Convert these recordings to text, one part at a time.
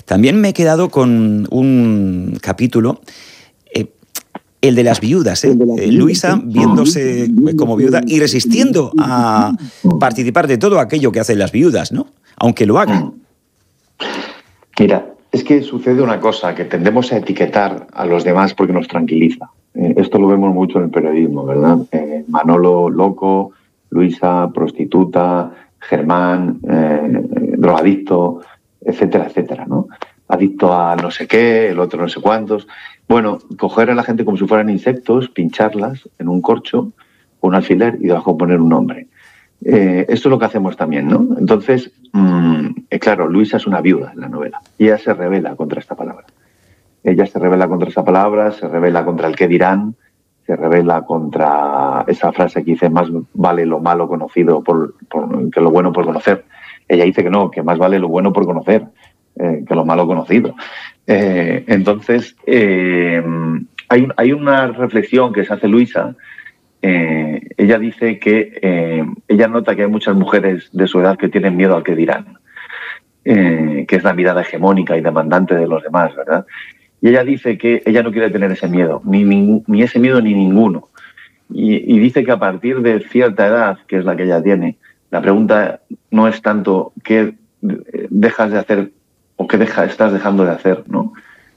También me he quedado con un capítulo, el de las viudas, Luisa viéndose como viuda y resistiendo a participar de todo aquello que hacen las viudas, ¿no? Aunque lo hagan. Mira, es que sucede una cosa, que tendemos a etiquetar a los demás porque nos tranquiliza. Esto lo vemos mucho en el periodismo, ¿verdad? Manolo loco, Luisa prostituta, Germán drogadicto, etcétera, etcétera, ¿no? Adicto a no sé qué, el otro no sé cuántos. Bueno, coger a la gente como si fueran insectos, pincharlas en un corcho o un alfiler y debajo poner un nombre. Esto es lo que hacemos también, ¿no? Entonces, claro, Luisa es una viuda en la novela y ella se rebela contra esta palabra. Ella se rebela contra esa palabra, se rebela contra el qué dirán, se rebela contra esa frase que dice más vale lo malo conocido que lo bueno por conocer. Ella dice que no, que más vale lo bueno por conocer que lo malo conocido. Entonces, hay una reflexión que se hace Luisa. Ella dice que ella nota que hay muchas mujeres de su edad que tienen miedo al que dirán, que es la mirada hegemónica y demandante de los demás, ¿verdad? Y ella dice que ella no quiere tener ese miedo, ni ese miedo ni ninguno. Y dice que a partir de cierta edad, que es la que ella tiene, la pregunta no es tanto qué dejas de hacer o qué estás dejando de hacer, ¿no?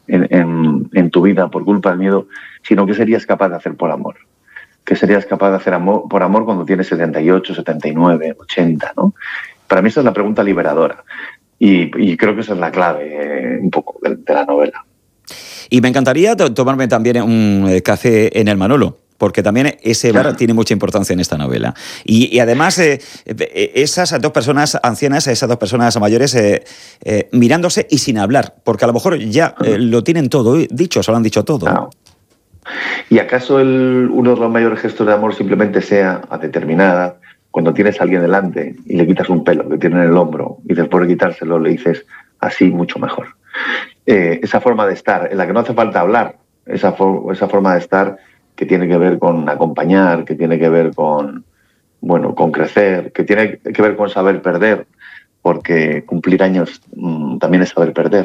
en tu vida por culpa del miedo, sino qué serías capaz de hacer por amor. ¿Qué serías capaz de hacer por amor cuando tienes 78, 79, 80, ¿no? Para mí esa es la pregunta liberadora. Y creo que esa es la clave un poco de la novela. Y me encantaría tomarme también un café en el Manolo, porque también ese bar tiene mucha importancia en esta novela. Y además, esas dos personas ancianas, esas dos personas mayores, mirándose y sin hablar, porque a lo mejor ya lo tienen todo dicho, se lo han dicho todo. Claro. ¿Y acaso uno de los mayores gestos de amor simplemente sea a determinada, cuando tienes a alguien delante y le quitas un pelo que tiene en el hombro y después de quitárselo le dices así mucho mejor? Esa forma de estar, en la que no hace falta hablar, esa forma de estar que tiene que ver con acompañar, que tiene que ver con crecer, que tiene que ver con saber perder, porque cumplir años también es saber perder.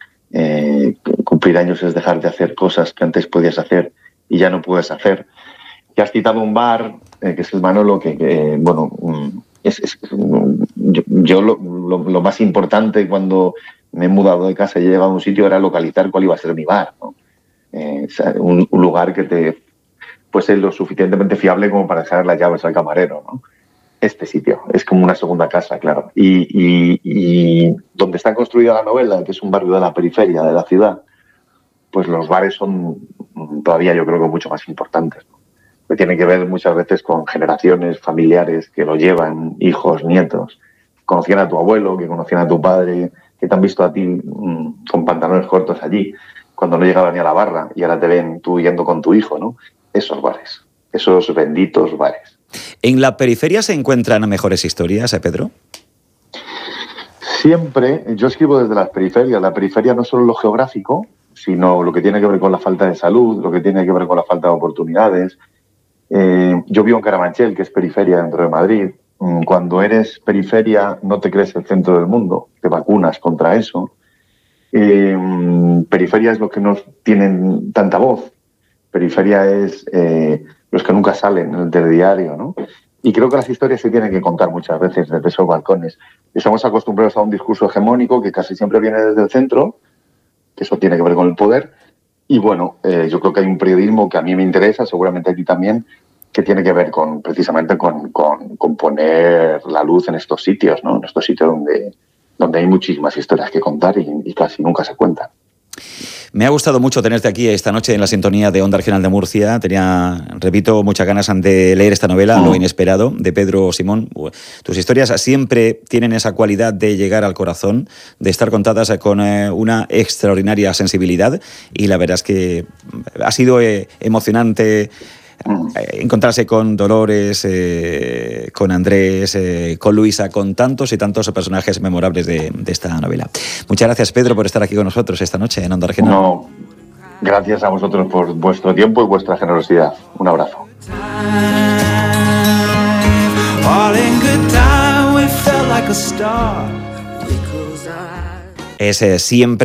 Cumplir años es dejar de hacer cosas que antes podías hacer y ya no puedes hacer. Ya has citado un bar, que es el Manolo, yo lo más importante cuando me he mudado de casa y he llegado a un sitio era localizar cuál iba a ser mi bar, ¿no? Un lugar que pues es lo suficientemente fiable como para dejar las llaves al camarero, ¿no? Este sitio es como una segunda casa, claro. Y donde está construida la novela, que es un barrio de la periferia de la ciudad, pues los bares son todavía, yo creo que mucho más importantes, ¿no? Que tienen que ver muchas veces con generaciones familiares que lo llevan, hijos, nietos, conocían a tu abuelo, que conocían a tu padre, que te han visto a ti con pantalones cortos allí, cuando no llegaba ni a la barra, y ahora te ven tú yendo con tu hijo, ¿no? Esos bares, esos benditos bares. ¿En la periferia se encuentran mejores historias, Pedro? Siempre, yo escribo desde las periferias. La periferia no es solo lo geográfico, sino lo que tiene que ver con la falta de salud, lo que tiene que ver con la falta de oportunidades. Yo vivo en Carabanchel, que es periferia dentro de Madrid. Cuando eres periferia no te crees el centro del mundo, te vacunas contra eso. Periferia es los que no tienen tanta voz. Periferia es los que nunca salen en el telediario, ¿no? Y creo que las historias se tienen que contar muchas veces desde esos balcones. Estamos acostumbrados a un discurso hegemónico que casi siempre viene desde el centro, que eso tiene que ver con el poder. Y bueno, yo creo que hay un periodismo que a mí me interesa, seguramente a ti también, que tiene que ver precisamente con poner la luz en estos sitios, ¿no? En estos sitios donde hay muchísimas historias que contar y casi nunca se cuentan. Me ha gustado mucho tenerte aquí esta noche en la sintonía de Onda Regional de Murcia. Tenía, repito, muchas ganas de leer esta novela, Lo inesperado, de Pedro Simón. Tus historias siempre tienen esa cualidad de llegar al corazón, de estar contadas con una extraordinaria sensibilidad, y la verdad es que ha sido emocionante encontrarse con Dolores, con Andrés, con Luisa, con tantos y tantos personajes memorables de esta novela. Muchas gracias, Pedro, por estar aquí con nosotros esta noche en Onda Regional. No, gracias a vosotros por vuestro tiempo y vuestra generosidad. Un abrazo. Es siempre